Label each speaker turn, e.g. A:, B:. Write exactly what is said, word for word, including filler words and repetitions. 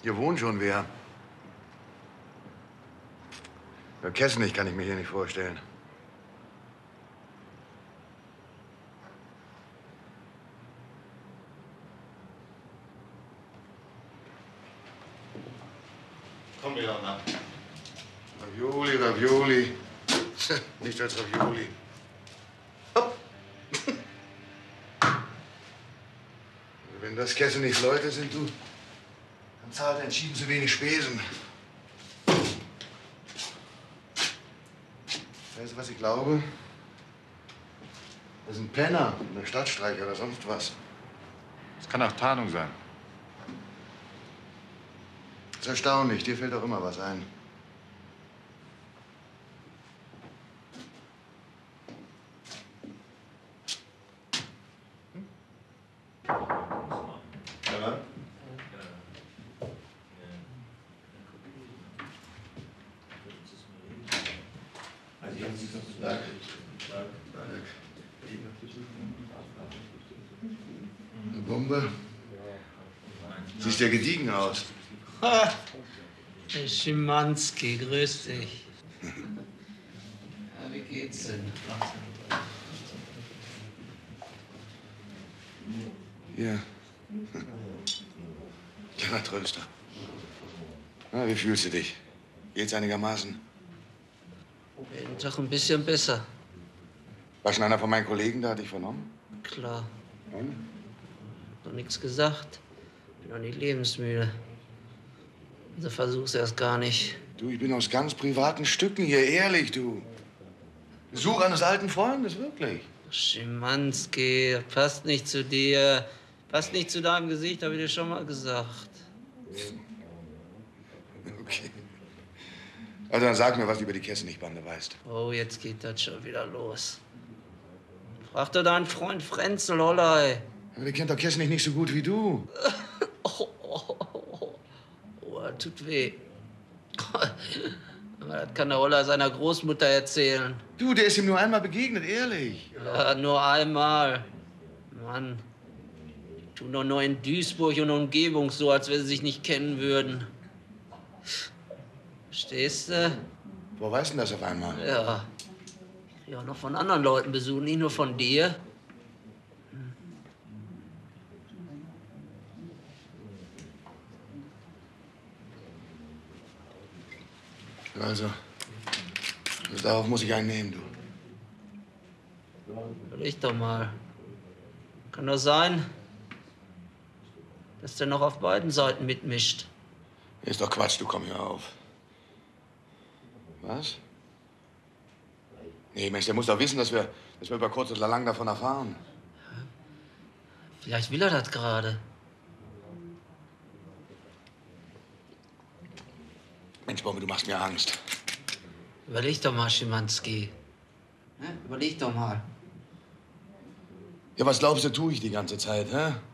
A: Hier wohnt schon wer. Ja, Kessenich kann ich mir hier nicht vorstellen.
B: Komm, Leona.
A: Ravioli, Ravioli. Nichts als Ravioli. Hopp. Wenn das Kessenichs Leute sind, du, dann zahlt er entschieden zu wenig Spesen. Weißt du, was ich glaube? Das ist ein Penner, ein Stadtstreicher oder sonst was.
B: Das kann auch Tarnung sein.
A: Das ist erstaunlich, dir fällt doch immer was ein. Ja. Eine Bombe? Siehst ja gediegen aus.
C: Ha! Herr Schimanski, grüß dich. Ja, wie geht's denn?
A: Hier. Kleiner Tröster. Na, wie fühlst du dich? Geht's einigermaßen?
C: Jeden Tag ein bisschen besser.
A: War schon einer von meinen Kollegen da, hat dich vernommen?
C: Klar.
A: Und?
C: Noch nichts gesagt. Bin noch nicht lebensmüde. Also versuch's erst gar nicht.
A: Du, ich bin aus ganz privaten Stücken hier, ehrlich, du. Besuch eines alten Freundes, wirklich.
C: Schimanski, passt nicht zu dir. Passt nicht zu deinem Gesicht, habe ich dir schon mal gesagt.
A: Okay. Also dann sag mir, was du über die Kessenich-Bande weißt.
C: Oh, jetzt geht das schon wieder los. Frag doch deinen Freund Frenzel, Holley.
A: Aber der kennt doch Kessenich nicht so gut wie du.
C: Oh, oh, oh, oh, das tut weh. Aber das kann der Holler seiner Großmutter erzählen.
A: Du, der ist ihm nur einmal begegnet, ehrlich.
C: Ja, nur einmal. Mann, die tun doch nur in Duisburg und Umgebung so, als wenn sie sich nicht kennen würden. Verstehst du?
A: Wo weißt du denn das auf einmal?
C: Ja. Ich krieg auch noch von anderen Leuten Besuch, nicht nur von dir.
A: Also, also darauf muss ich einen nehmen, du.
C: Überleg doch mal. Kann doch sein, dass der noch auf beiden Seiten mitmischt.
A: Ist doch Quatsch, du komm hier auf. Was? Nee, Mensch, der muss doch wissen, dass wir, dass wir über kurz oder lang davon erfahren.
C: Vielleicht will er das gerade.
A: Mensch, Bombe, du machst mir Angst.
C: Überleg doch mal, Schimanski. Ne? Überleg doch mal.
A: Ja, was glaubst du, tue ich die ganze Zeit, hä?